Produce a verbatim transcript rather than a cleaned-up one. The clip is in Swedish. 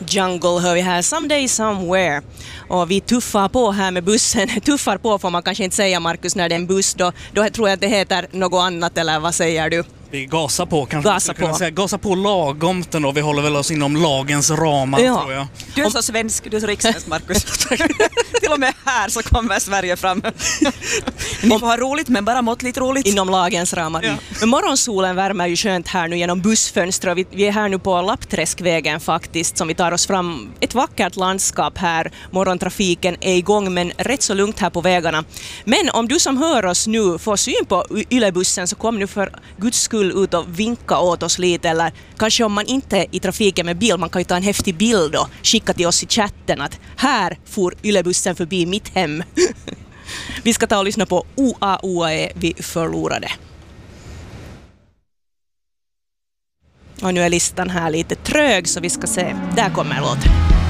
Jungle hör vi här, Someday Somewhere. Och vi tuffar på här med bussen. Tuffar på får man kanske inte säga, Markus, när det är en buss. Då, då tror jag att det heter något annat, eller vad säger du? Vi gasar på, kanske gasa på. Säga. Gasa på lagomt och vi håller väl oss inom lagens ramar, ja. Tror jag. Du är så svensk, du är så riksdags, Markus. Till och med här så kommer Sverige fram. Ni får ha roligt, men bara måttligt roligt. Inom lagens ramar. Ja. Men morgonsolen värmer ju skönt här nu genom bussfönster. Vi, vi är här nu på Lappträskvägen faktiskt, som vi tar oss fram. Ett vackert landskap här. Morgontrafiken är igång, men rätt så lugnt här på vägarna. Men om du som hör oss nu får syn på Yle-bussen, så kom nu för Guds skull ut och vinka åt oss lite, eller kanske om man inte är i trafiken med bil, man kan ju ta en häftig bild och skicka till oss i chatten att här får Yle-bussen förbi mitt hem. Vi ska ta och lyssna på O A O A E, vi förlorade. Och nu är listan här lite trög, så vi ska se, där kommer låten.